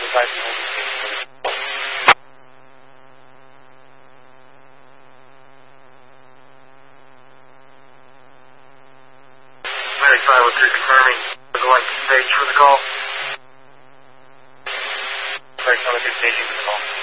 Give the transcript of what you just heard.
advise you holding station for this. Medic 503 confirming. Going to stage for the call. Sorry, 503 station for the call.